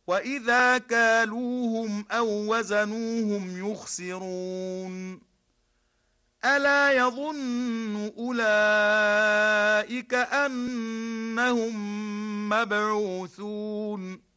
وإذا كالوهم أو وزنوهم يخسرون ألا يظن أولئك أنهم مبعوثون